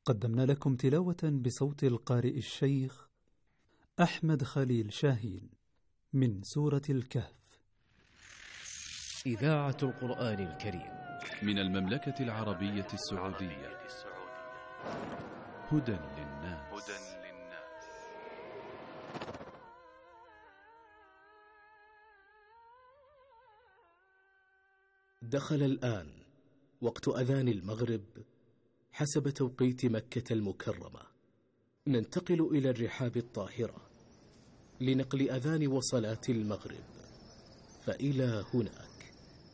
قدمنا لكم تلاوة بصوت القارئ الشيخ أحمد خليل شاهين من سورة الكهف. إذاعة القرآن الكريم من المملكة العربية السعودية. هدى للناس. دخل الآن وقت أذان المغرب حسب توقيت مكة المكرمة. ننتقل إلى الرحاب الطاهرة لنقل أذان وصلاة المغرب، فإلى هناك.